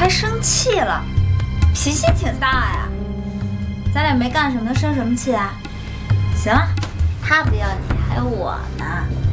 还生气了，脾气挺大呀。咱俩没干什么，生什么气啊？行了，他不要你，还有我呢。